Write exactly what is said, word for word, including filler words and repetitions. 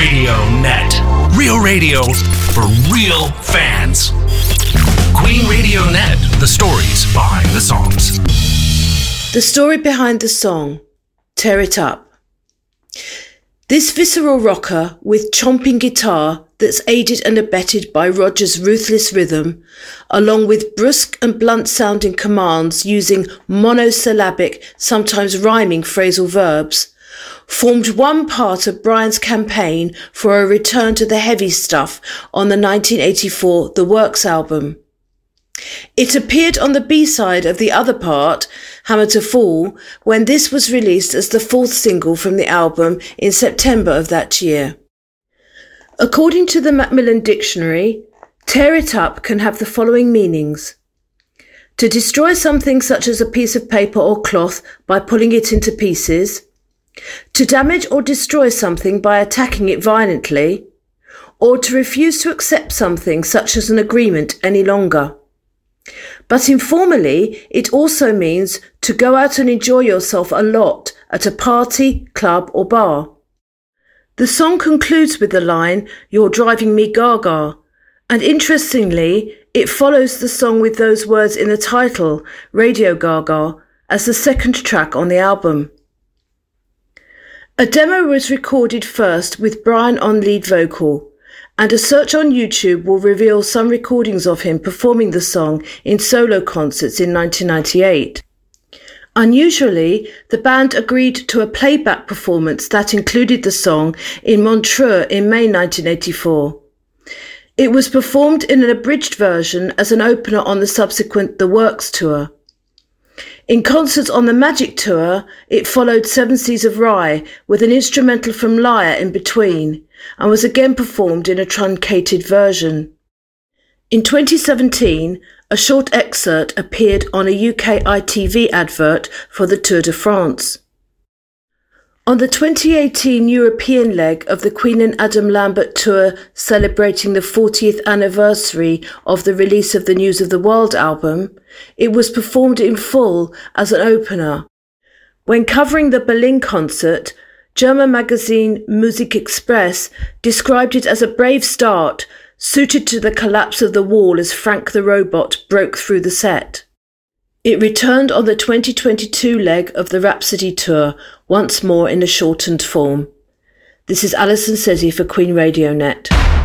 Radio Net. Real radio for real fans. Queen Radio Net. The stories behind the songs. The story behind the song, Tear It Up. This visceral rocker with chomping guitar that's aided and abetted by Roger's ruthless rhythm, along with brusque and blunt sounding commands using monosyllabic, sometimes rhyming phrasal verbs, formed one part of Brian's campaign for a return to the heavy stuff on the nineteen eighty-four The Works album. It appeared on the B-side of the other part, Hammer to Fall, when this was released as the fourth single from the album in September of that year. According to the Macmillan Dictionary, tear it up can have the following meanings: to destroy something such as a piece of paper or cloth by pulling it into pieces, to damage or destroy something by attacking it violently, or to refuse to accept something such as an agreement any longer. But informally, it also means to go out and enjoy yourself a lot at a party, club or bar. The song concludes with the line, "You're driving me gaga," and interestingly, it follows the song with those words in the title, Radio Gaga, as the second track on the album. A demo was recorded first with Brian on lead vocal, and a search on YouTube will reveal some recordings of him performing the song in solo concerts in nineteen ninety-eight. Unusually, the band agreed to a playback performance that included the song in Montreux in May nineteen eighty-four. It was performed in an abridged version as an opener on the subsequent The Works tour. In concerts on the Magic Tour, it followed Seven Seas of Rye with an instrumental from Liar in between, and was again performed in a truncated version. In twenty seventeen, a short excerpt appeared on a U K I T V advert for the Tour de France. On the twenty eighteen European leg of the Queen and Adam Lambert tour celebrating the fortieth anniversary of the release of the News of the World album, it was performed in full as an opener. When covering the Berlin concert, German magazine Musik Express described it as a brave start, suited to the collapse of the wall as Frank the Robot broke through the set. It returned on the twenty twenty-two leg of the Rhapsody tour, once more in a shortened form. This is Alison Sezzi for Queen Radio Net.